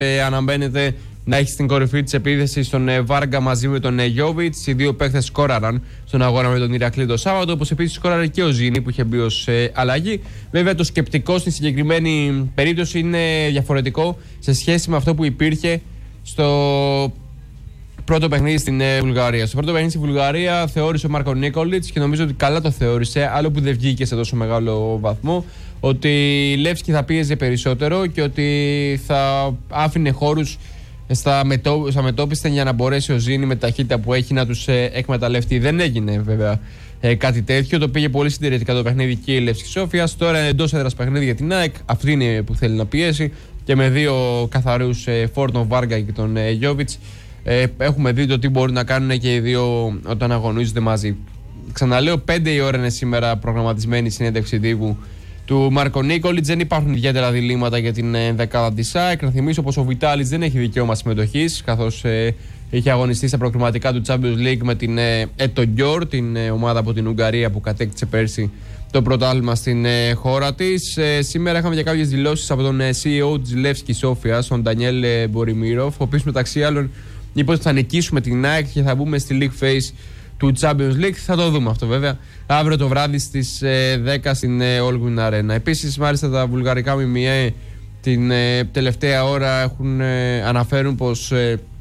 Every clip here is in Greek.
αναμένεται να έχει στην κορυφή της επίθεσης τον Βάργκα μαζί με τον Γιόβιτς. Οι δύο παίκτες σκόραραν στον αγώνα με τον Ηρακλή το Σάββατο, όπως επίσης σκόραρε και ο Ζήνη που είχε μπει ως αλλαγή. Βέβαια, το σκεπτικό στην συγκεκριμένη περίπτωση είναι διαφορετικό σε σχέση με αυτό που υπήρχε στο πρώτο παιχνίδι στην Βουλγαρία. Στο πρώτο παιχνίδι στη Βουλγαρία θεώρησε ο Μάρκο Νίκολιτς και νομίζω ότι καλά το θεώρησε, άλλο που δεν βγήκε σε τόσο μεγάλο βαθμό, ότι η Λεύσκη θα πίεζε περισσότερο και ότι θα άφηνε χώρους στα μετώπιστα για να μπορέσει ο Ζήνη με ταχύτητα που έχει να τους εκμεταλλευτεί. Δεν έγινε βέβαια κάτι τέτοιο. Το πήγε πολύ συντηρητικά το παιχνίδι και η Λεύσκη Σόφιας. Τώρα είναι εντός έδρας παιχνίδι για την ΑΕΚ. Αυτή είναι που θέλει να πιέσει και με δύο καθαρούς φόρ, τον Βάργκα και τον Γιόβιτς. Έχουμε δει το τι μπορούν να κάνουν και οι δύο όταν αγωνίζονται μαζί. Ξαναλέω, 5 η ώρα είναι σήμερα προγραμματισμένη η συνέντευξη τύπου του Μάρκο Νίκολιτς. Δεν υπάρχουν ιδιαίτερα διλήμματα για την δεκάδα της ΑΕΚ. Να θυμίσω πως ο Βιτάλης δεν έχει δικαίωμα συμμετοχής, καθώς είχε αγωνιστεί στα προκριματικά του Champions League με την Etogjor, την ομάδα από την Ουγγαρία που κατέκτησε πέρσι το πρωτάθλημα στην χώρα της. Σήμερα είχαμε και κάποιες δηλώσεις από τον CEO της Λεύσκη Σόφιας, τον Ντανιέλ Μποριμίροφ, ο οποίος μεταξύ άλλων είπε ότι θα νικήσουμε την ΑΕΚ και θα μπούμε στη League Phase του Champions League. Θα το δούμε αυτό βέβαια αύριο το βράδυ στις 10 στην Όλγουιν Arena. Επίσης, μάλιστα, τα βουλγαρικά ΜΜΕ την τελευταία ώρα αναφέρουν πως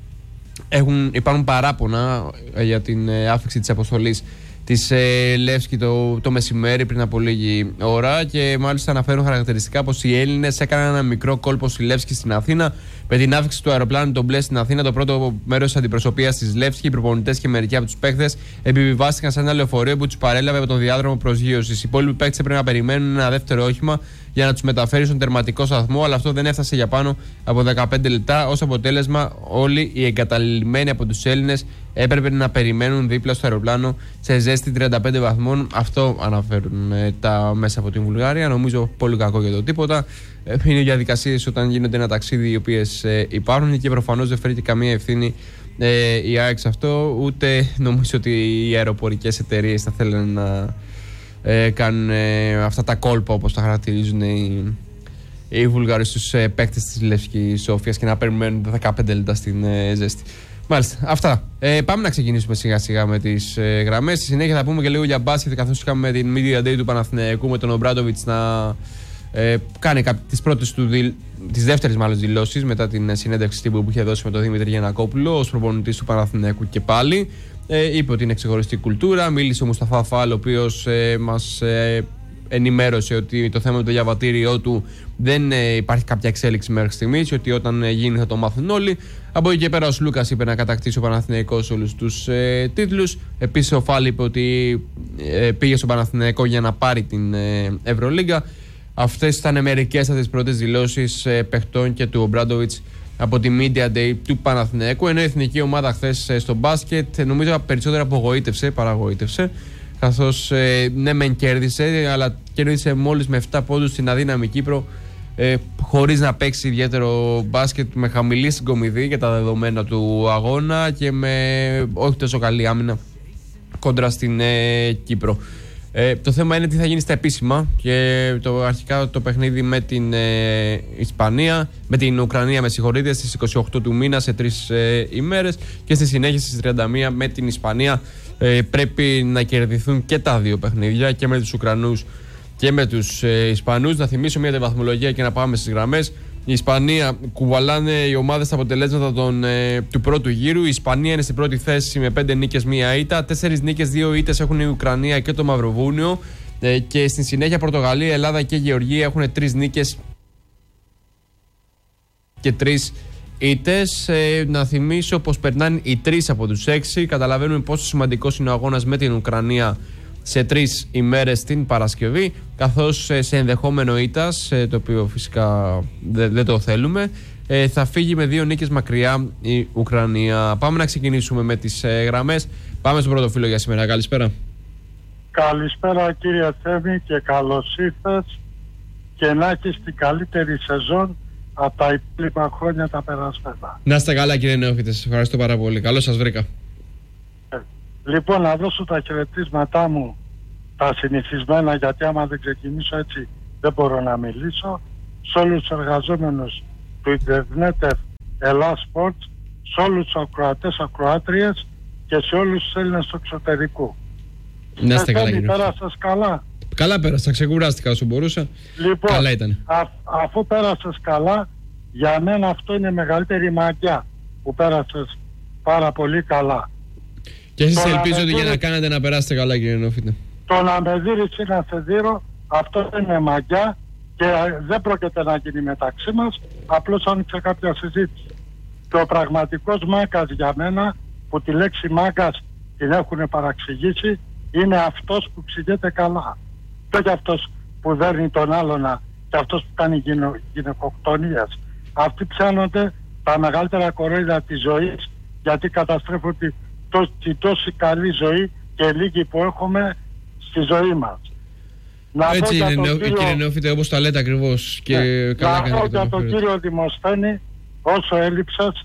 υπάρχουν παράπονα για την άφηξη της αποστολής της Λεύσκη το μεσημέρι πριν από λίγη ώρα, και μάλιστα αναφέρουν χαρακτηριστικά πως οι Έλληνες έκαναν ένα μικρό κόλπο στη Λεύσκη στην Αθήνα. Με την άφηξη του αεροπλάνου των Μπλε στην Αθήνα, το πρώτο μέρος της αντιπροσωπείας της Λεύσκη, οι προπονητές και μερικοί από τους παίκτες επιβιβάστηκαν σε ένα λεωφορείο που τους παρέλαβε από τον διάδρομο προσγείωσης. Οι υπόλοιποι παίκτες έπρεπε να περιμένουν ένα δεύτερο όχημα για να τους μεταφέρει στον τερματικό σταθμό, αλλά αυτό δεν έφτασε για πάνω από 15 λεπτά. Ως αποτέλεσμα, όλοι οι εγκαταλειμμένοι από τους Έλληνες έπρεπε να περιμένουν δίπλα στο αεροπλάνο σε ζέστη 35 βαθμών. Αυτό αναφέρουν τα μέσα από την Βουλγαρία. Νομίζω πολύ κακό για το τίποτα. Είναι διαδικασίες όταν γίνεται ένα ταξίδι οι οποίες υπάρχουν, και προφανώς δεν φέρει και καμία ευθύνη η ΑΕΚ σε αυτό. Ούτε νομίζω ότι οι αεροπορικές εταιρείες θα θέλουν να κάνουν αυτά τα κόλπα όπως τα χαρακτηρίζουν οι Βουλγαροί στους παίκτες της Λεύσκης Σόφιας και να περιμένουν 15 λεπτά στην ζέστη. Μάλιστα, αυτά. Πάμε να ξεκινήσουμε σιγά σιγά με τις γραμμές. Στη συνέχεια θα πούμε και λίγο για μπάσκετ, καθώς είχαμε την Media Day του Παναθηναϊκού με τον Ομπράντοβιτς να κάνει τις δεύτερες μάλλον δηλώσεις μετά την συνέντευξη τύπου που είχε δώσει με τον Δημήτρη Γιαννακόπουλο ως προπονητής του Παναθηναϊκού και πάλι. Είπε ότι είναι ξεχωριστή κουλτούρα. Μίλησε ο Μουσταφά Φάλ, ο οποίος μας ενημέρωσε ότι το θέμα με το διαβατήριό του δεν υπάρχει κάποια εξέλιξη μέχρι στιγμής, ότι όταν γίνει θα το μάθουν όλοι. Από εκεί και πέρα ο Σλούκας είπε να κατακτήσει ο Παναθηναϊκός όλους τους τίτλους. Επίσης ο Φάλ είπε ότι πήγε στο Παναθηναϊκό για να πάρει την Ευρωλίγκα. Αυτές ήταν μερικές από τις πρώτες δηλώσεις παιχτών και του Ομπράντοβιτς από τη Media Day του Παναθηναϊκού. Ενώ η εθνική ομάδα χθες στο μπάσκετ νομίζω περισσότερα παραγοήτευσε, καθώς ναι μεν κέρδισε, αλλά κέρδισε μόλις με 7 πόντους στην αδύναμη Κύπρο, χωρίς να παίξει ιδιαίτερο μπάσκετ, με χαμηλή συγκομιδή για τα δεδομένα του αγώνα και με όχι τόσο καλή άμυνα κόντρα στην Κύπρο. Το θέμα είναι τι θα γίνει στα επίσημα, και αρχικά το παιχνίδι με την με την Ουκρανία στις 28 του μήνα σε 3 ημέρες, και στη συνέχεια στις 31 με την Ισπανία. Πρέπει να κερδιθούν και τα δύο παιχνίδια, και με τους Ουκρανούς και με τους Ισπανούς. Να θυμίσω μια βαθμολογία και να πάμε στις γραμμές. Η Ισπανία κουβαλάνε οι ομάδες τα αποτελέσματα του πρώτου γύρου. Η Ισπανία είναι στην πρώτη θέση με 5 νίκες, 1 ήττα. 4 νίκες, 2 ήττες έχουν η Ουκρανία και το Μαυροβούνιο. Και στη συνέχεια Πορτογαλία, Ελλάδα και Γεωργία έχουν 3 νίκες και 3 ήττες. Να θυμίσω πως περνάνε οι 3 από τους 6. Καταλαβαίνουμε πόσο σημαντικός είναι ο αγώνας με την Ουκρανία σε 3 ημέρες την Παρασκευή, καθώς σε ενδεχόμενο ήττας, το οποίο φυσικά δεν το θέλουμε, θα φύγει με 2 νίκες μακριά η Ουκρανία. Πάμε να ξεκινήσουμε με τις γραμμές. Πάμε στον πρώτο φίλο για σήμερα. Καλησπέρα. Καλησπέρα κύριε Θέμη, και καλώς ήρθες, και να έχεις την καλύτερη σεζόν από τα υπόλοιπα χρόνια τα περασμένα. Να είστε καλά κύριε Νεόφιτε, σας ευχαριστώ πάρα πολύ. Καλώς σας βρήκα. Λοιπόν, να δώσω τα χαιρετίσματά μου τα συνηθισμένα, γιατί άμα δεν ξεκινήσω έτσι δεν μπορώ να μιλήσω, σε όλους τους εργαζόμενους του Ιντερνετ Ελλάς Sports, σε όλους τους ακροατές, ακροάτριες και σε όλους τους Έλληνες του εξωτερικού. Να είστε καλά, κύριε. Πέρασες καλά? Καλά πέρασα, ξεκουράστηκα όσο μπορούσα. Λοιπόν, καλά ήταν. Αφού πέρασες καλά, για μένα αυτό είναι η μεγαλύτερη μαγιά, που πέρασες πάρα πολύ καλά. Και εσείς ελπίζω ότι για να κάνετε να περάσετε καλά, κύριε Νεοφίτε. Το να με δείρεις ή να σε δείρω, αυτό δεν είναι μαγιά και δεν πρόκειται να γίνει μεταξύ μας, απλώς άνοιξε κάποια συζήτηση. Και ο πραγματικός μάγκας για μένα, που τη λέξη μάγκας την έχουν παραξηγήσει, είναι αυτός που ξηγείται καλά. Και όχι αυτός που δέρνει τον άλλονα και αυτός που κάνει γυναικοκτονίες. Αυτοί πιάνονται τα μεγαλύτερα κορόιδα της ζωής, γιατί καταστρέφουν τη τόση καλή ζωή και λίγη που έχουμε στη ζωή μας. Έτσι είναι, κύριε Νεοφίτε, όπως τα λέτε ακριβώς. Και καλά να πω για τον κύριο Δημοσθένη, όσο έλειψες,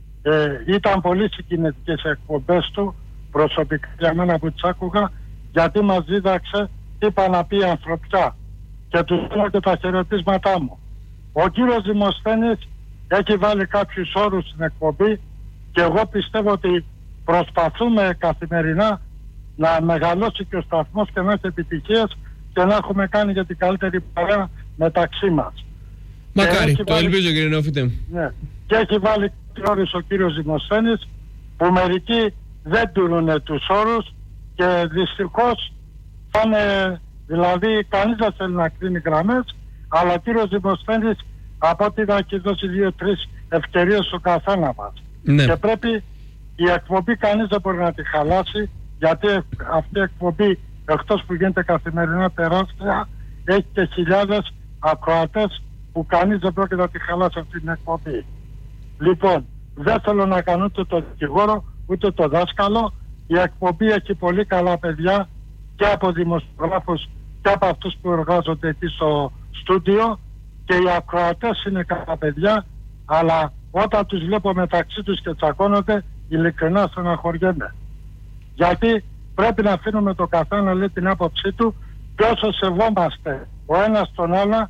ήταν πολύ συγκινητικές εκπομπές του, προσωπικά για μένα που τις άκουγα, γιατί μας δίδαξε τι είπα να πει ανθρωπιά, και του δίνω και τα χαιρετίσματά μου. Ο κύριος Δημοσθένης έχει βάλει κάποιους όρους στην εκπομπή και εγώ πιστεύω ότι προσπαθούμε καθημερινά να μεγαλώσει και ο σταθμός και να έχει επιτυχίες και να έχουμε κάνει για την καλύτερη παρέα μεταξύ μας. Μακάρι, το ελπίζω, κύριε Νεοφίτε. Ναι. Και έχει βάλει όρους ο κύριος Δημοσθένης, που μερικοί δεν τηρούν τους όρους και δυστυχώς πάνε, δηλαδή κανείς δεν θέλει να κρίνει γραμμές, αλλά ο κύριος Δημοσθένης από ό,τι να έχει δώσει 2-3 ευκαιρίες στο καθένα μας. Ναι. Και πρέπει η εκπομπή κανείς δεν μπορεί να τη χαλάσει, γιατί αυτή η εκπομπή, εκτός που γίνεται καθημερινά τεράστια, έχει και χιλιάδες ακροατές που κανείς δεν πρόκειται να τη χαλάσει αυτή την εκπομπή. Λοιπόν, δεν θέλω να κάνω ούτε το δικηγόρο ούτε το δάσκαλο. Η εκπομπή έχει πολύ καλά παιδιά και από δημοσιογράφους και από αυτούς που εργάζονται εκεί στο στούντιο, και οι ακροατές είναι καλά παιδιά, αλλά όταν τους βλέπω μεταξύ τους και τσακώνονται, ειλικρινά στεναχωριέμαι. Γιατί πρέπει να αφήνουμε το καθένα να λέει την άποψή του, και όσο σεβόμαστε ο ένας τον άλλο,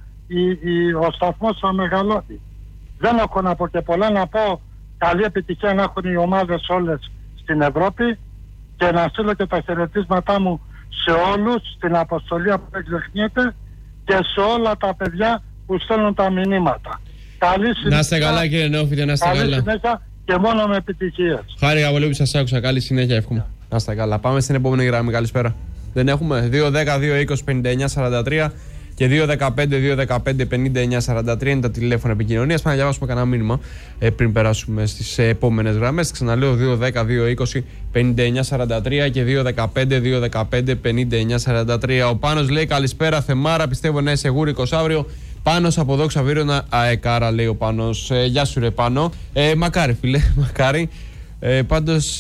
ο σταθμός θα μεγαλώνει. Δεν έχω να πω και πολλά, να πω καλή επιτυχία να έχουν οι ομάδες όλες στην Ευρώπη, και να στείλω και τα χαιρετίσματά μου σε όλους στην αποστολή που δεν ξεχνιέται και σε όλα τα παιδιά που στέλνουν τα μηνύματα. Καλή συνέχεια. Να είστε καλά, κύριε Νεοφίτε, να είστε καλά. Καλή συνέχεια και μόνο με επιτυχίες. Χάρηκα πολύ που σας άκουσα. Καλή συνέχεια, εύχομαι. Να είστε καλά. Πάμε στην επόμενη γραμμή. Καλησπέρα. Δεν έχουμε. 2-10-2-20-59-43 και 2-15-2-15-59-43 είναι τα τηλέφωνα επικοινωνίας. Πάμε να διαβάσουμε κανένα μήνυμα πριν περάσουμε στις επόμενες γραμμές. Ξαναλέω 2-10-2-20-59-43 και 2-15-2-15-59-43. Ο Πάνος λέει καλησπέρα Θεμάρα, πιστεύω να είσαι γούρικος αύριο. Πάνος από Δόξα Βύρωνα, αεκάρα, λέει ο Πάνος. Γεια σου ρε Πάνο. Μακάρι φίλε, μακάρι. Πάντως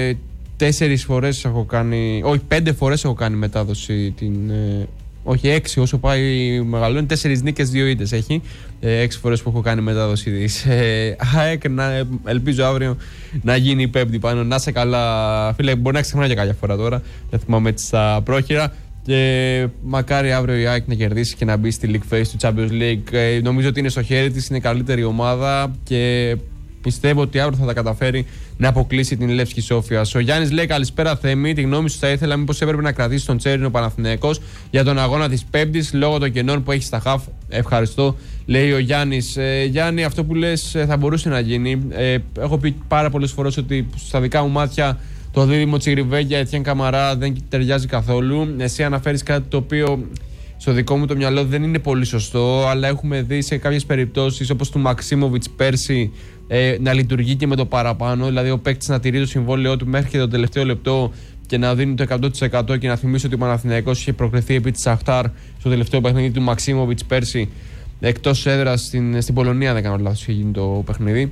4 φορές έχω κάνει, όχι 5 φορές έχω κάνει μετάδοση όχι 6 όσο πάει μεγαλώνει, 4 νίκες 2 ήττες έχει, 6 φορές που έχω κάνει μετάδοση της ΑΕΚ. Ελπίζω αύριο να γίνει η πέμπτη Πάνω. Να είσαι καλά φίλε, μπορεί να ξεχνάω για κάποια φορά τώρα, δεν θυμάμαι έτσι στα πρόχειρα. Και μακάρι αύριο η ΑΕΚ να κερδίσει και να μπει στη League Phase του Champions League. Νομίζω ότι είναι στο χέρι της, είναι καλύτερη ομάδα και πιστεύω ότι αύριο θα τα καταφέρει να αποκλείσει την Λεύσκη Σόφια. Ο Γιάννης λέει καλησπέρα Θέμη. Τη γνώμη σου θα ήθελα, μήπως έπρεπε να κρατήσει τον Τσέρινο Παναθηναϊκός για τον αγώνα της Πέμπτης λόγω των κενών που έχει στα χαφ. Ευχαριστώ, λέει ο Γιάννης. Γιάννη, αυτό που λες θα μπορούσε να γίνει. Έχω πει πάρα πολλές φορές ότι στα δικά μου μάτια το δίδυμο Τσιριβέγια, Ετιέν Καμαρά δεν ταιριάζει καθόλου. Εσύ αναφέρεις κάτι το οποίο στο δικό μου το μυαλό δεν είναι πολύ σωστό, αλλά έχουμε δει σε κάποιες περιπτώσεις όπως του Μαξίμοβιτς πέρσι να λειτουργεί και με το παραπάνω. Δηλαδή ο παίκτης να τηρεί το συμβόλαιό του μέχρι και το τελευταίο λεπτό και να δίνει το 100%. Και να θυμίσω ότι ο Παναθηναϊκός είχε προκριθεί επί της Αχτάρ στο τελευταίο παιχνίδι του Μαξίμοβιτς πέρσι εκτός έδρας στην Πολωνία, δεν κάνω λάθος, είχε γίνει το παιχνίδι.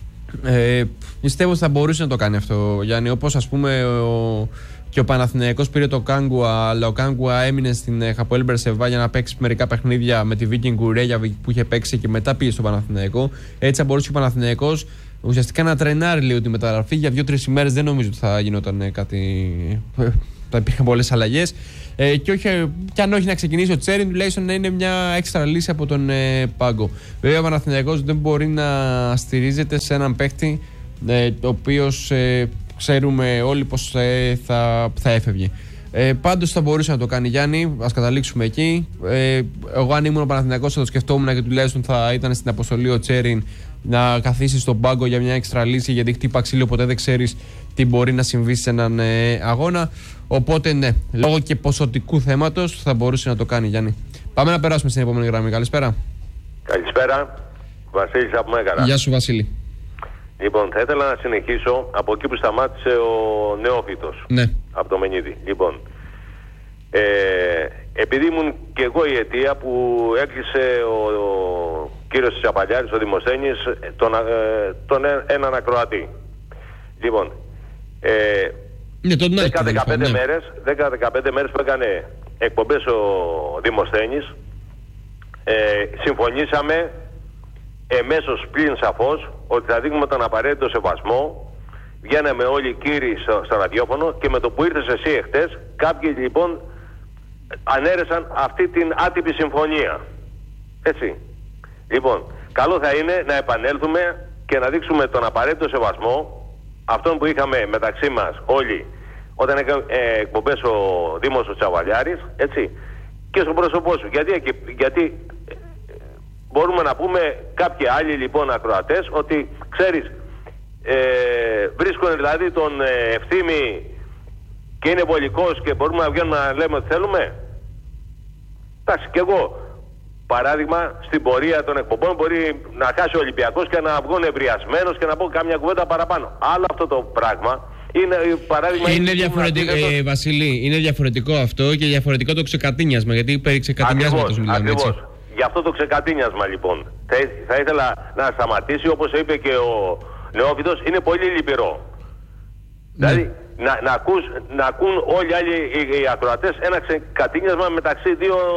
Πιστεύω ότι θα μπορούσε να το κάνει αυτό, Γιάννη. Όπως ας πούμε και ο Παναθηναϊκός πήρε το Κάγκουα, αλλά ο Κάγκουα έμεινε στην Χαποέλ Μπερσεβά για να παίξει μερικά παιχνίδια με τη Βίκινγκ Ρέγιαβικ που είχε παίξει και μετά πήγε στο Παναθηναϊκό. Έτσι θα μπορούσε ο Παναθηναϊκός ουσιαστικά να τρενάρει λίγο τη μεταγραφή. Για 2-3 ημέρες δεν νομίζω ότι θα γινόταν κάτι. Θα υπήρχαν πολλές αλλαγές. Και αν όχι να ξεκινήσει ο Τσέριν, τουλάχιστον να είναι μια έξτρα λύση από τον πάγκο. Βέβαια, ο Παναθηναϊκός δεν μπορεί να στηρίζεται σε έναν παίκτη ο οποίος ξέρουμε όλοι πως θα έφευγε. Πάντως θα μπορούσε να το κάνει, Γιάννη. Ας καταλήξουμε εκεί. Εγώ, αν ήμουν ο Παναθηναϊκός, θα το σκεφτόμουν και τουλάχιστον θα ήταν στην αποστολή ο Τσέριν να καθίσει στον πάγκο για μια έξτρα λύση, γιατί χτύπα ξύλο, ποτέ δεν ξέρεις τι μπορεί να συμβεί σε έναν αγώνα. Οπότε ναι, λόγω και ποσοτικού θέματος θα μπορούσε να το κάνει, Γιάννη. Πάμε να περάσουμε στην επόμενη γραμμή. Καλησπέρα. Καλησπέρα. Βασίλης από Μέγαρα. Γεια σου, Βασίλη. Λοιπόν, θα ήθελα να συνεχίσω από εκεί που σταμάτησε ο νεόφυτος. Ναι. Από το Μενίδη. Λοιπόν, επειδή ήμουν και εγώ η αιτία που έκλεισε ο κύριος Τσαπαλιάρης, ο Δημοσθένης, έναν ακροατή. Λοιπόν, 10-15 μέρες που έκανε εκπομπές ο Δημοσθένης, συμφωνήσαμε εμέσως πλην σαφώς ότι θα δείχνουμε τον απαραίτητο σεβασμό. Βγαίναμε όλοι οι κύριοι στο ραδιόφωνο και με το που ήρθες εσύ εχθές, κάποιοι λοιπόν ανέρεσαν αυτή την άτυπη συμφωνία. Έτσι. Λοιπόν, καλό θα είναι να επανέλθουμε και να δείξουμε τον απαραίτητο σεβασμό αυτόν που είχαμε μεταξύ μας όλοι όταν έκανε εκπομπές ο Δήμος ο Τσαβαλιάρης, έτσι, και στο πρόσωπό σου. Γιατί μπορούμε να πούμε κάποιοι άλλοι λοιπόν ακροατές ότι ξέρεις, βρίσκουν δηλαδή τον Ευθύμη και είναι βολικός και μπορούμε να βγαίνουμε να λέμε ότι θέλουμε. Εντάξει, και εγώ παράδειγμα στην πορεία των εκπομπών μπορεί να χάσει ο Ολυμπιακός και να βγουν ευριασμένος και να πω κάμια κουβέντα παραπάνω. Αλλά αυτό το πράγμα είναι παράδειγμα. Είναι διαφορετικό, Βασίλη, είναι διαφορετικό αυτό και διαφορετικό το ξεκατίνιασμα. Γιατί περί ξεκατίνιασματος μιλάμε, έτσι. Γι' αυτό το ξεκατίνιασμα λοιπόν θα ήθελα να σταματήσει, όπως είπε και ο νεόφυτος, είναι πολύ λυπηρό. Ναι. Δηλαδή να ακούν όλοι οι άλλοι οι ακροατές ένα ξεκατίνιασμα μεταξύ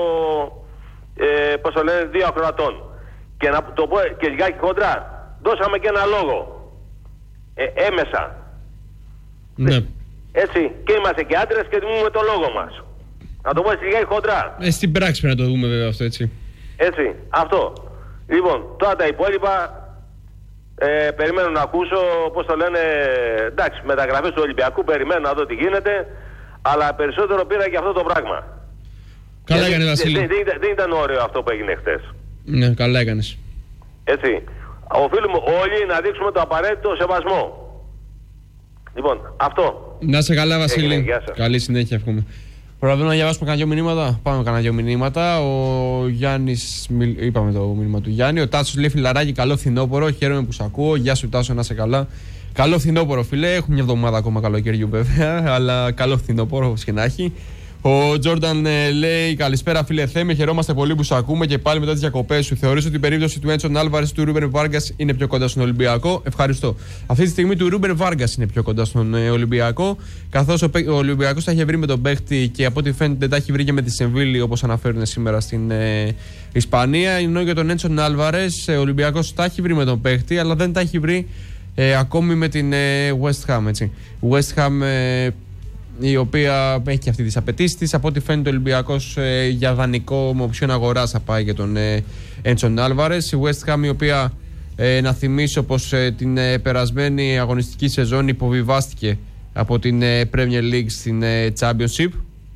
δύο ακροατών. Και να το πω και λιγάκι κόντρα, δώσαμε και ένα λόγο. Έμεσα. Ναι. Έτσι, και είμαστε και άντρες και δημιουργούμε το λόγο μας. Να το πω λιγάκι κόντρα. Στην πράξη πρέπει να το δούμε βέβαια αυτό, έτσι. Έτσι, αυτό. Λοιπόν, τώρα τα υπόλοιπα περιμένω να ακούσω, πώς το λένε, εντάξει, μεταγραφές του Ολυμπιακού, περιμένω να δω τι γίνεται, αλλά περισσότερο πήρα και αυτό το πράγμα. Καλά έκανες, Βασίλη. Δεν ήταν ωραίο αυτό που έγινε χτες. Ναι, καλά έκανες. Έτσι, οφείλουμε όλοι να δείξουμε το απαραίτητο σεβασμό. Λοιπόν, αυτό. Να είσαι καλά, Βασίλη. Έγινε, καλή συνέχεια, εύχομαι. Προλαβαίνουμε να διαβάσουμε κανένα δυο μηνύματα. Πάμε κανένα δυο μηνύματα. Ο Γιάννης, είπαμε το μήνυμα του Γιάννη. Ο Τάσος λέει: φιλαράκι, καλό φθινόπωρο. Χαίρομαι που σ' ακούω. Γεια σου, Τάσο, να είσαι καλά. Καλό φθινόπωρο, φίλε. Έχουμε μια εβδομάδα ακόμα καλοκαιριού, βέβαια. Αλλά καλό φθινόπωρο, όπως και να έχει. Ο Τζόρνταν λέει: καλησπέρα, φίλε Θέμη. Χαιρόμαστε πολύ που σου ακούμε και πάλι μετά τις διακοπές σου. Θεωρείς ότι η περίπτωση του Έντσον Άλβαρες του Ρούμπεν Βάργκας είναι πιο κοντά στον Ολυμπιακό? Ευχαριστώ. Αυτή τη στιγμή του Ρούμπεν Βάργκας είναι πιο κοντά στον Ολυμπιακό. Καθώς ο Ολυμπιακός τα έχει βρει με τον παίχτη και από ό,τι φαίνεται τα έχει βρει και με τη Σεμβίλη, όπως αναφέρουν σήμερα στην Ισπανία. Ενώ για τον Έντσον Άλβαρες ο Ολυμπιακός τα έχει βρει με τον παίχτη, αλλά δεν τα έχει βρει ακόμη με την West Ham. Έτσι. West Ham. Η οποία έχει και αυτή τις απαιτήσεις της. Από ό,τι φαίνεται ο Ολυμπιακός για δανεικό με οψιόν αγοράς θα πάει για τον Έντσον Άλβαρες. Η West Ham, η οποία να θυμίσω πως την περασμένη αγωνιστική σεζόν υποβιβάστηκε από την Premier League στην Championship.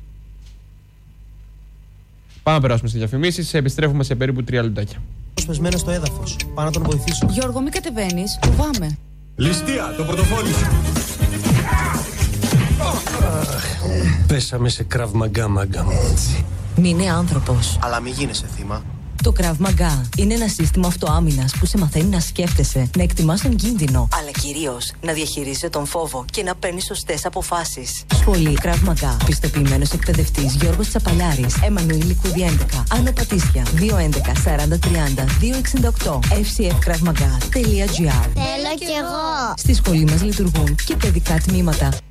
Πάμε να περάσουμε στις διαφημίσεις. Επιστρέφουμε σε περίπου 3 λεπτάκια. Σπεσμένο στο έδαφος. Πάω να τον βοηθήσω. Γιώργο, μην κατεβαίνεις. Φοβάμαι. Ληστεία, το πορτοφόλι σου. Πέσαμε σε Krav Maga, μάγκα μου. Μην είναι άνθρωπος. Αλλά μη γίνεσαι θύμα. Το Krav Maga είναι ένα σύστημα αυτοάμυνας που σε μαθαίνει να σκέφτεσαι, να εκτιμάς τον κίνδυνο, αλλά κυρίως να διαχειρίζεσαι τον φόβο και να παίρνεις σωστές αποφάσεις. Σχολή Krav Maga. Πιστοποιημένος εκπαιδευτής Γιώργος Τσαπαλιάρης. Εμμανουήλ Λικούδη 11. Άνω Πατήσια. 211 40 30 268. fcfkravmaga.gr. Θέλω κι εγώ. Στη σχολή μας λειτουργούν και παιδικά τμήματα.